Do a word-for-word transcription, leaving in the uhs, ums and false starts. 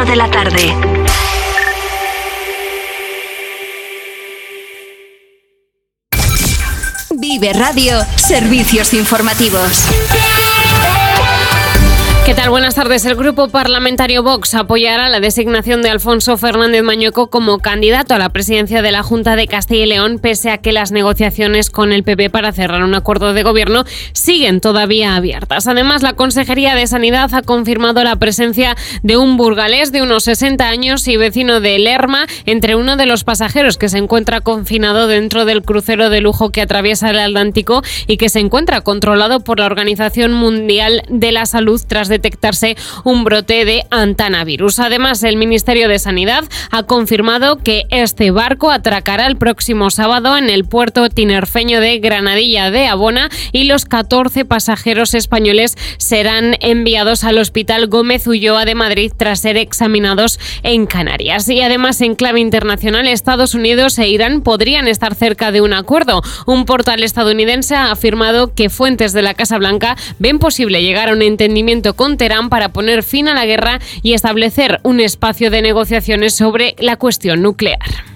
cuatro de la tarde. Vive Radio, servicios informativos. ¿Qué tal? Buenas tardes. El Grupo Parlamentario Vox apoyará la designación de Alfonso Fernández Mañueco como candidato a la presidencia de la Junta de Castilla y León, pese a que las negociaciones con el P P para cerrar un acuerdo de gobierno siguen todavía abiertas. Además, la Consejería de Sanidad ha confirmado la presencia de un burgalés de unos sesenta años y vecino de Lerma entre uno de los pasajeros que se encuentra confinado dentro del crucero de lujo que atraviesa el Atlántico y que se encuentra controlado por la Organización Mundial de la Salud tras detectarse un brote de antanavirus. Además, el Ministerio de Sanidad ha confirmado que este barco atracará el próximo sábado en el puerto tinerfeño de Granadilla de Abona y los catorce pasajeros españoles serán enviados al Hospital Gómez Ulloa de Madrid tras ser examinados en Canarias. Y además, en clave internacional, Estados Unidos e Irán podrían estar cerca de un acuerdo. Un portal estadounidense ha afirmado que fuentes de la Casa Blanca ven posible llegar a un entendimiento con Teherán para poner fin a la guerra y establecer un espacio de negociaciones sobre la cuestión nuclear.